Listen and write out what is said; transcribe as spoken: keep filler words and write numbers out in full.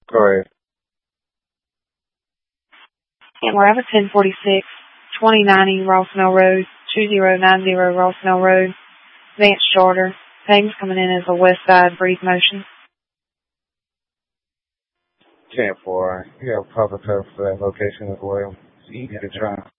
Go ahead. And we're at ten forty-six, twenty ninety Ross Mill Road, two zero nine zero Ross Mill Road, Vance Charter. Payment's coming in as a West Side brief motion. ten four. You have public health for that location as well. It's easy to try.